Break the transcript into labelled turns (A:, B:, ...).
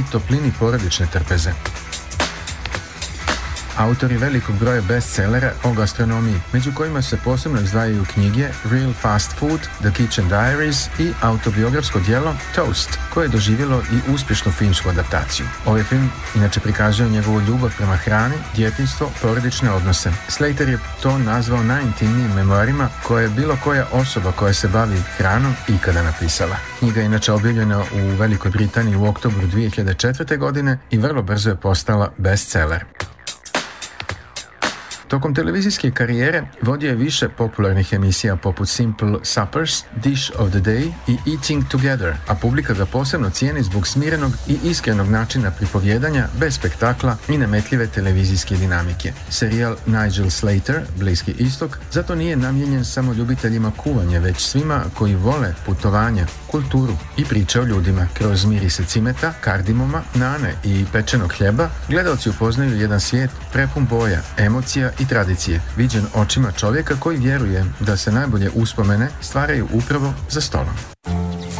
A: toplini porodične trpeze. Autor je velikog broja bestsellera o gastronomiji, među kojima se posebno izdvajaju knjige Real Fast Food, The Kitchen Diaries i autobiografsko djelo Toast, koje je doživjelo i uspješnu filmsku adaptaciju. Ovaj film inače prikazuje njegovu ljubav prema hrani, djetinjstvo, porodične odnose. Slater je to nazvao najintimnijim memoarima koje je bilo koja osoba koja se bavi hranom ikada napisala. Knjiga je inače objavljena u Velikoj Britaniji u oktobru 2004. godine i vrlo brzo je postala bestseller. Tokom televizijske karijere vodio je više popularnih emisija poput Simple Suppers, Dish of the Day i Eating Together, a publika ga posebno cijeni zbog smirenog i iskrenog načina pripovjedanja, bez spektakla i nametljive televizijske dinamike. Serijal Nigel Slater, Bliski istok, zato nije namijenjen samo ljubiteljima kuvanja, već svima koji vole putovanja, kulturu i priče o ljudima. Kroz mirise cimeta, kardimoma, nane i pečenog hljeba, gledaoci upoznaju jedan svijet prepun boja, emocija i tradicije, viđen očima čovjeka koji vjeruje da se najbolje uspomene stvaraju upravo za stolom.